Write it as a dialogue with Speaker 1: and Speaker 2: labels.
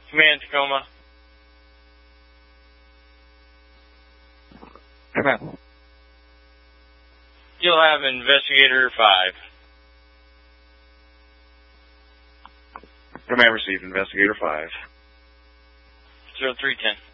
Speaker 1: Command Tacoma.
Speaker 2: Command.
Speaker 1: You'll have Investigator 5.
Speaker 2: Command received, Investigator 5.
Speaker 1: 0310.